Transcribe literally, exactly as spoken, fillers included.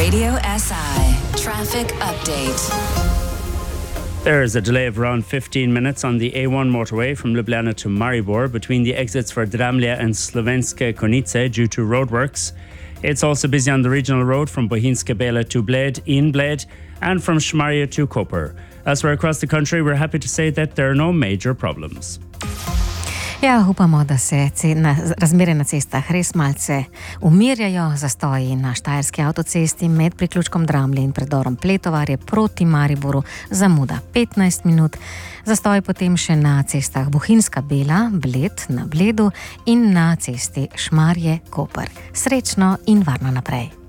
Radio S I traffic update. There is a delay of around fifteen minutes on the A one motorway from Ljubljana to Maribor between the exits for Dramlje and Slovenske Konjice due to roadworks. It's also busy on the regional road from Bohinjske Bele to Bled, in Bled, and from Šmarje to Koper. Elsewhere across the country, we're happy to say that there are no major problems. Ja, upamo, da se na, razmere na cestah res malce umirjajo. Zastoji na Štajerski avtocesti med priključkom Dramlje in predorom Pletovarje proti Mariboru zamuda petnajst minut. Zastoji potem še na cestah Bohinjska Bela, Bled na Bledu in na cesti Šmarje Koper. Srečno in varno naprej.